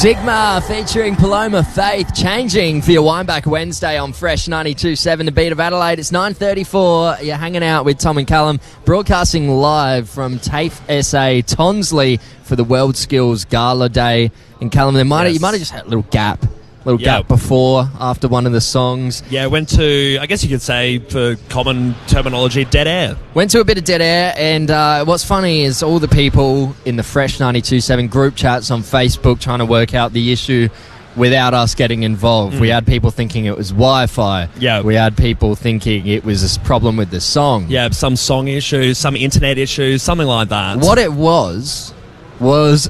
Sigma featuring Paloma Faith, Changing for your Wineback Wednesday on Fresh 92.7, the beat of Adelaide. It's 9:34. You're hanging out with Tom and Callum, broadcasting live from TAFE SA Tonsley for the World Skills Gala Day. And Callum, you might have just had a little gap before, after one of the songs. Yeah, went to, I guess you could say, for common terminology, dead air. Went to a bit of dead air, and what's funny is all the people in the Fresh 92.7 group chats on Facebook trying to work out the issue without us getting involved. We had people thinking it was Wi-Fi. Yeah. We had people thinking it was a problem with the song. Yeah, some song issues, some internet issues, something like that. What it was